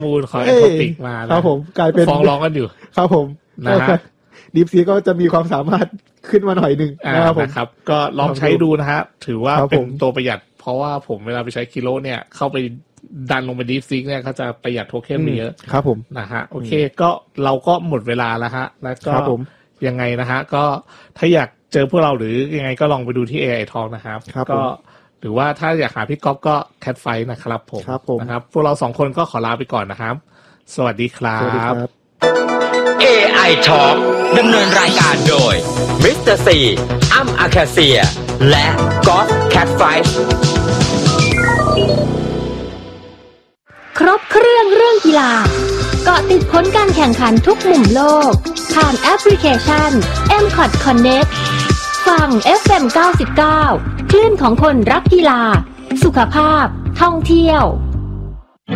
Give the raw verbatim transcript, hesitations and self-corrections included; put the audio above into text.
มูลของแอนโทปิกมาครับผมกลายเป็นฟ้องร้องกันอยู่ครับผมนะฮะดีฟซีก็จะมีความสามารถขึ้นมาหน่อยนึงนะครับผมครับก็ลองใช้ดูนะฮะถือว่าเป็นตัวประหยัดเพราะว่าผมเวลาไปใช้คิโลเนี่ยเข้าไปดันลงไปดีฟซีเนี่ยเขาจะประหยัดโทเค็นไปเยอะครับผมนะฮะโอเคก็เราก็หมดเวลาแล้วฮะแล้วก็ยังไงนะฮะก็ถ้าอยากเจอพวกเราหรือยังไงก็ลองไปดูที่ เอ ไอ Talk นะครับก็หรือว่าถ้าอยากหาพี่ก๊อฟก็แคทไฟนะครับผมนะครับพวกเราสองคนก็ขอลาไปก่อนนะครับสวัสดีครับเอ ไอ Talk ดำเนินรายการโดยมิสเตอร์ซีอ้ำอาคาเซียและก๊อฟแคทไฟครบเครื่องเรื่องกีฬาเกาะติดผลการแข่งขันทุกมุมโลกผ่านแอปพลิเคชัน เอ็ม ซี โอ ที Connect ฟัง เอฟ เอ็ม เก้าสิบเก้า คลื่นของคนรักกีฬาสุขภาพท่องเที่ยว